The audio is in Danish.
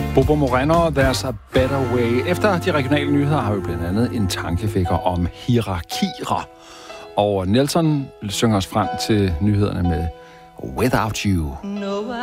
Bobo Moreno, There's a Better Way. Efter de regionale nyheder har vi blandt andet en tankevækker om hierarkier. Og Nelson synger os frem til nyhederne med Without You.